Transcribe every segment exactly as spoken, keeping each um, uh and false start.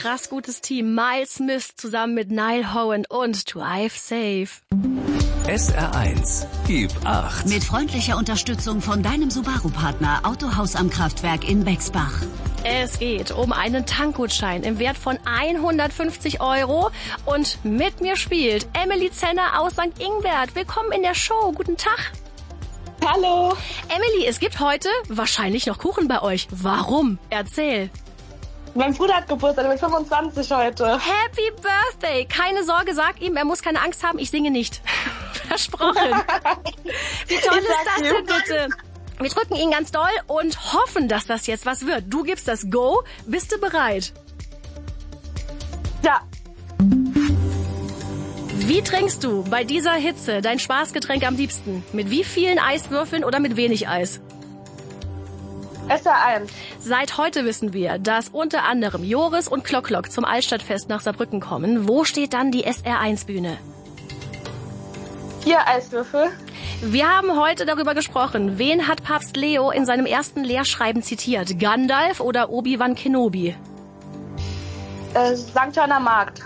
krass gutes Team. Miles Smith zusammen mit Niall Horan und Drive Safe. S R eins, gib acht. Mit freundlicher Unterstützung von deinem Subaru-Partner Autohaus am Kraftwerk in Bexbach. Es geht um einen Tankgutschein im Wert von hundertfünfzig Euro. Und mit mir spielt Emily Zenner aus Sankt Ingbert. Willkommen in der Show. Guten Tag. Hallo. Emily, es gibt heute wahrscheinlich noch Kuchen bei euch. Warum? Erzähl. Mein Bruder hat Geburtstag, mit fünfundzwanzig heute. Happy Birthday! Keine Sorge, sag ihm, er muss keine Angst haben, ich singe nicht. Versprochen. Wie toll ist das denn bitte? Wir drücken ihn ganz doll und hoffen, dass das jetzt was wird. Du gibst das Go. Bist du bereit? Ja. Wie trinkst du bei dieser Hitze dein Spaßgetränk am liebsten? Mit wie vielen Eiswürfeln oder mit wenig Eis? S R eins. Seit heute wissen wir, dass unter anderem Joris und Klock-Klock zum Altstadtfest nach Saarbrücken kommen. Wo steht dann die S R eins Bühne? Vier Eiswürfel. Wir haben heute darüber gesprochen. Wen hat Papst Leo in seinem ersten Lehrschreiben zitiert? Gandalf oder Obi-Wan Kenobi? Äh, Sankt Johanner Markt.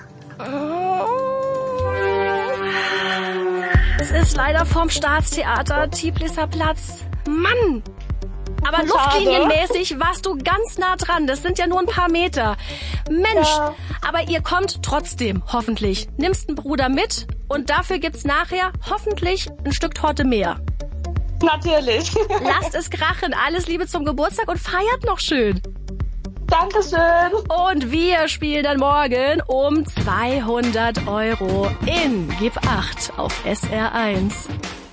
Es ist leider vom Staatstheater Tiblisser Platz. Mann! Aber Schade. Luftlinienmäßig warst du ganz nah dran. Das sind ja nur ein paar Meter. Mensch, Ja. aber ihr kommt trotzdem, hoffentlich. Nimmst einen Bruder mit und dafür gibt's nachher hoffentlich ein Stück Torte mehr. Natürlich. Lasst es krachen. Alles Liebe zum Geburtstag und feiert noch schön. Dankeschön. Und wir spielen dann morgen um zweihundert Euro in Gib acht auf S R eins.